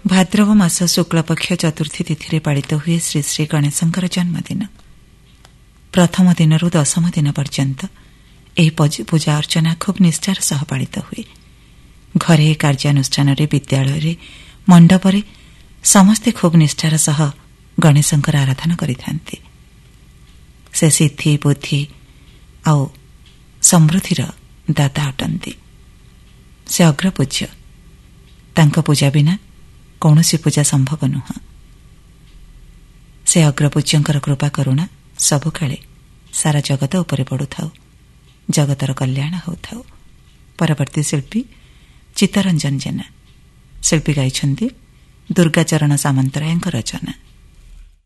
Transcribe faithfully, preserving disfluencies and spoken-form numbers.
ଭାଦ୍ରବ ମାସ ଶୁକ୍ଳପକ୍ଷ ଚତୁର୍ଥୀ ତିଥିରେ ପାଳିତ ହୁଏ ଶ୍ରୀ ଶ୍ରୀ ଗଣେଶଙ୍କର ଜନ୍ମଦିନ। ପ୍ରଥମ ଦିନରୁ ଦଶମ ଦିନ ପର୍ଯ୍ୟନ୍ତ ଏହି ପୂଜା ଅର୍ଚ୍ଚନା ଖୁବ୍ ନିଷ୍ଠାର ସହ ପାଳିତ ହୁଏ। ଘରେ, କାର୍ଯ୍ୟାନୁଷ୍ଠାନରେ, ବିଦ୍ୟାଳୟରେ, ମଣ୍ଡପରେ ସମସ୍ତେ ଖୁବ୍ ନିଷ୍ଠାର ସହ ଗଣେଶଙ୍କର ଆରାଧନା କରିଥାନ୍ତି। ସେ ସିଦ୍ଧି, ବୁଦ୍ଧି ଆଉ ସମୃଦ୍ଧିର ଦାତା ଅଟନ୍ତି। ସେ ଅଗ୍ରପୂଜ୍ୟ। ତାଙ୍କ ପୂଜା ବିନା କୌଣସି ପୂଜା ସମ୍ଭବ ନୁହେଁ। ସେ ଅଗ୍ରପୂଜ୍ୟଙ୍କର କୃପା କରୁଣା ସବୁକାଳେ ସାରା ଜଗତ ଉପରେ ପଡୁଥାଉ। ଜଗତର କଲ୍ୟାଣ ହେଉଥାଉ। ପରବର୍ତ୍ତୀ ଶିଳ୍ପୀ ଚିତ୍ତରଞ୍ଜନ ଜେନା। ଶିଳ୍ପୀ ଗାଇଛନ୍ତି ଦୁର୍ଗାଚରଣ ସାମନ୍ତରାୟଙ୍କ ରଚନା।